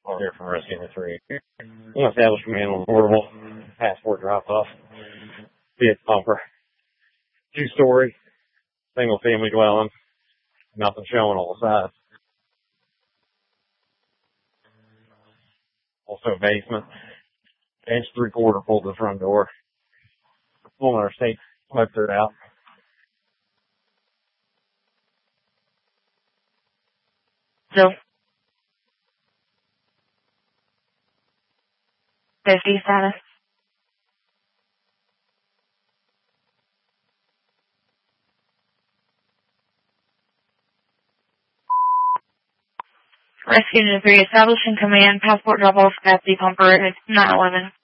I'll hear from Rescue Number 3. One established command on portable. Passport drop off. Fiat bumper. 2-story. Single family dwelling. Nothing showing all the sides. Also basement. Inch 3/4 pulled the front door. Homeowner state swept her out. So, safety status. Rescue Number 3 establishing command, passport drop off at the pumper at 911.